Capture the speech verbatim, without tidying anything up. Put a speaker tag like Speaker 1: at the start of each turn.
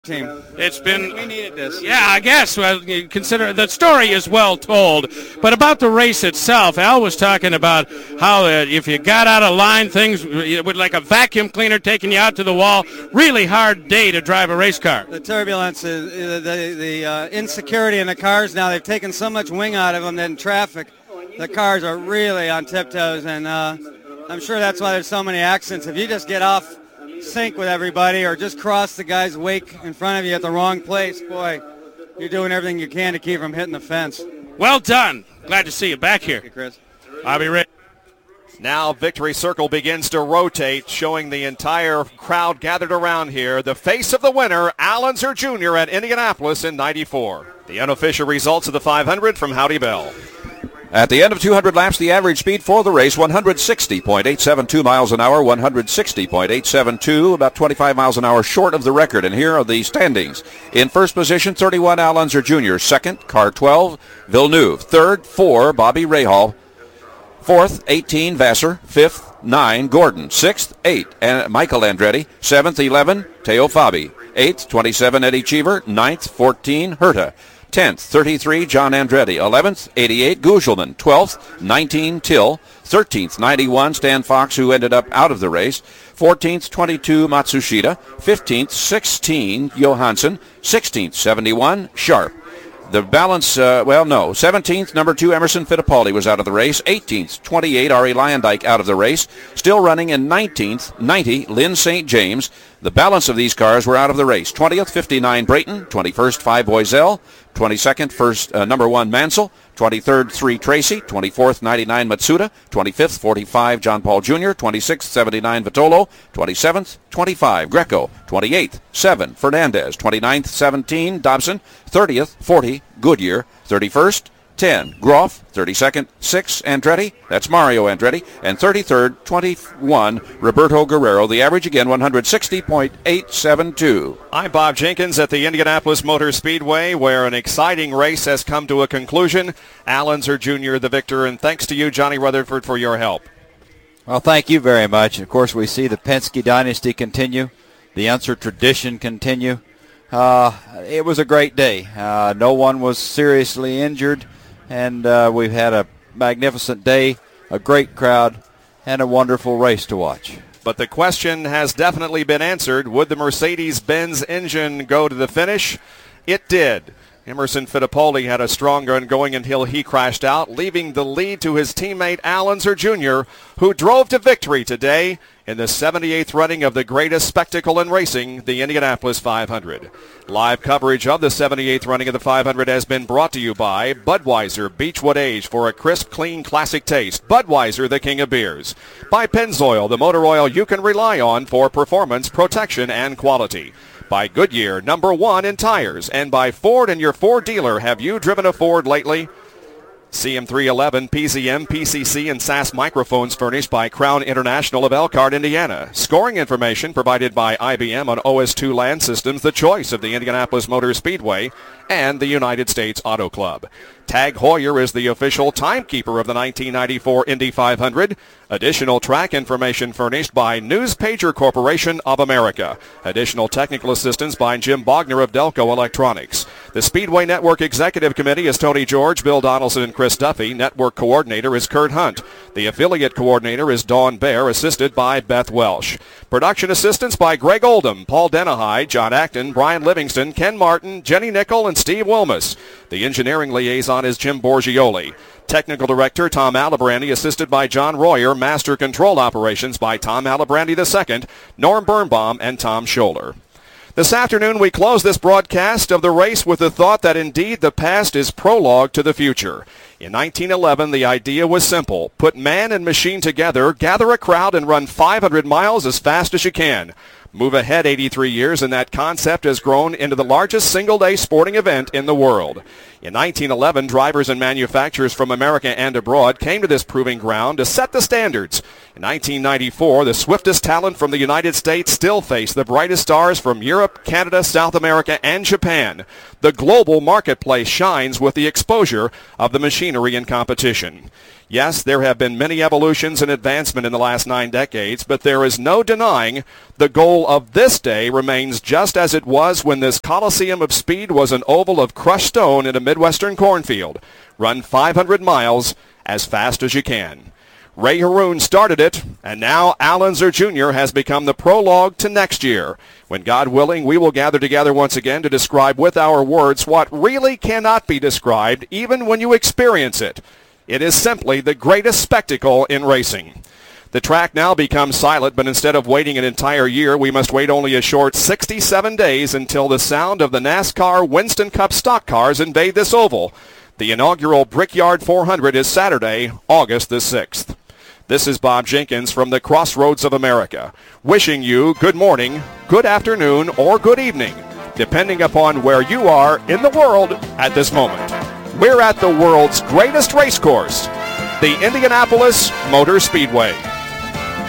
Speaker 1: team.
Speaker 2: It's been,
Speaker 1: we needed this.
Speaker 2: Yeah, I guess. Well, you consider the story is well told, but about the race itself, Al was talking about how uh, if you got out of line, things it would like a vacuum cleaner taking you out to the wall. Really hard day to drive a race car.
Speaker 1: The turbulence, is, uh, the the uh, insecurity in the cars now. They've taken so much wing out of them that in traffic, the cars are really on tiptoes, and uh, I'm sure that's why there's so many accidents. If you just get off sync with everybody or just cross the guy's wake in front of you at the wrong place, boy, you're doing everything you can to keep from hitting the fence.
Speaker 2: Well done. Glad to see you back here.
Speaker 1: Thank you, Chris.
Speaker 2: I'll be ready.
Speaker 3: Now Victory Circle begins to rotate, showing the entire crowd gathered around here. The face of the winner, Al Unser Junior at Indianapolis in ninety-four. The unofficial results of the five hundred from Howdy Bell.
Speaker 4: At the end of two hundred laps, the average speed for the race, one hundred sixty point eight seven two miles an hour, one hundred sixty point eight seven two, about twenty-five miles an hour short of the record. And here are the standings. In first position, thirty-one, Al Unser Junior Second, car twelve, Villeneuve. Third, four, Bobby Rahal. Fourth, eighteen, Vassar. Fifth, nine, Gordon. Sixth, eight, and Michael Andretti. Seventh, eleven, Teo Fabi. Eighth, twenty-seven, Eddie Cheever. Ninth, fourteen, Herta. tenth, thirty-three, John Andretti. eleventh, eighty-eight, Gugelman. twelfth, nineteen, Till. thirteenth, ninety-one, Stan Fox, who ended up out of the race. fourteenth, twenty-two, Matsushita. fifteenth, sixteen, Johansson. sixteenth, seventy-one, Sharp. The balance, uh, well, no. seventeenth, number two, Emerson Fittipaldi was out of the race. eighteenth, twenty-eight, Ari Lyondike out of the race. Still running in nineteenth, ninety, Lynn Saint James. The balance of these cars were out of the race. twentieth, fifty-nine, Brayton. twenty-first, five, Boiselle. twenty-second, first, uh, number one, Mansell. twenty-third, three, Tracy. twenty-fourth, ninety-nine, Matsuda. twenty-fifth, forty-five, John Paul Junior twenty-sixth, seventy-nine, Vitolo. twenty-seventh, twenty-five, Greco. twenty-eighth, seven, Fernandez. twenty-ninth, seventeen, Dobson. thirtieth, forty, Goodyear. thirty-first, ten, Groff. thirty-second, six, Andretti. That's Mario Andretti. And thirty-third, twenty-one, Roberto Guerrero. The average again, one hundred sixty point eight seven two.
Speaker 3: I'm Bob Jenkins at the Indianapolis Motor Speedway, where an exciting race has come to a conclusion. Al Unser Junior the victor, and thanks to you, Johnny Rutherford, for your help.
Speaker 5: Well, thank you very much. Of course, we see the Penske dynasty continue, the Unser tradition continue. Uh, it was a great day. Uh, no one was seriously injured, and uh, we've had a magnificent day, a great crowd, and a wonderful race to watch.
Speaker 3: But the question has definitely been answered. Would the Mercedes-Benz engine go to the finish? It did. Emerson Fittipaldi had a strong run going until he crashed out, leaving the lead to his teammate Al Unser Junior, who drove to victory today in the seventy-eighth running of the greatest spectacle in racing, the Indianapolis five hundred. Live coverage of the seventy-eighth running of the five hundred has been brought to you by Budweiser Beechwood Age for a crisp, clean, classic taste. Budweiser, the king of beers. By Pennzoil, the motor oil you can rely on for performance, protection, and quality. By Goodyear, number one in tires. And by Ford and your Ford dealer. Have you driven a Ford lately? C M three eleven, P Z M, P C C, and S A S microphones furnished by Crown International of Elkhart, Indiana. Scoring information provided by I B M on O S two Land Systems, the choice of the Indianapolis Motor Speedway and the United States Auto Club. Tag Heuer is the official timekeeper of the nineteen ninety-four Indy five hundred. Additional track information furnished by News Pager Corporation of America. Additional technical assistance by Jim Bogner of Delco Electronics. The Speedway Network Executive Committee is Tony George, Bill Donaldson, and Chris Duffy. Network Coordinator is Kurt Hunt. The Affiliate Coordinator is Dawn Baer, assisted by Beth Welsh. Production assistance by Greg Oldham, Paul Denahai, John Acton, Brian Livingston, Ken Martin, Jenny Nickel, and Steve Wilmus. The engineering liaison is Jim Borgioli. Technical Director Tom Alibrandi, assisted by John Royer. Master Control Operations by Tom Alibrandi the second, Norm Birnbaum, and Tom Scholler. This afternoon we close this broadcast of the race with the thought that indeed the past is prologue to the future. In nineteen eleven, the idea was simple. Put man and machine together, gather a crowd, and run five hundred miles as fast as you can. Move ahead eighty-three years, and that concept has grown into the largest single-day sporting event in the world. In nineteen eleven, drivers and manufacturers from America and abroad came to this proving ground to set the standards. In nineteen ninety-four, the swiftest talent from the United States still faced the brightest stars from Europe, Canada, South America, and Japan. The global marketplace shines with the exposure of the machinery and competition. Yes, there have been many evolutions and advancement in the last nine decades, but there is no denying the gold feel of this day remains just as it was when this Coliseum of Speed was an oval of crushed stone in a Midwestern cornfield. Run five hundred miles as fast as you can. Ray Haroon started it, and now Al Unser Junior has become the prologue to next year, when, God willing, we will gather together once again to describe with our words what really cannot be described even when you experience it. It is simply the greatest spectacle in racing. The track now becomes silent, but instead of waiting an entire year, we must wait only a short sixty-seven days until the sound of the NASCAR Winston Cup stock cars invade this oval. The inaugural Brickyard four hundred is Saturday, August the sixth. This is Bob Jenkins from the Crossroads of America, wishing you good morning, good afternoon, or good evening, depending upon where you are in the world at this moment. We're at the world's greatest race course, the Indianapolis Motor Speedway.